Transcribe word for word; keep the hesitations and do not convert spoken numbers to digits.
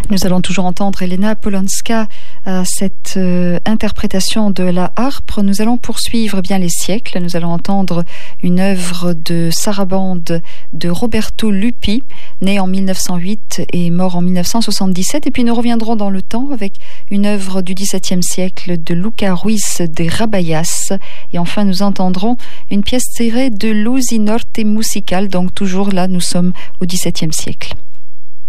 Nous allons toujours entendre Elena Polonska à cette euh, interprétation de la harpe. Nous allons poursuivre eh bien les siècles. Nous allons entendre une œuvre de sarabande de Roberto Lupi, né en mille neuf cent huit et mort en mille neuf cent soixante-dix-sept. Et puis nous reviendrons dans le temps avec une œuvre du dix-septième siècle de Luca Ruiz de Rabayas. Et enfin nous entendrons une pièce tirée de Lusi Norte Musical. Donc toujours là, nous sommes au dix-septième siècle.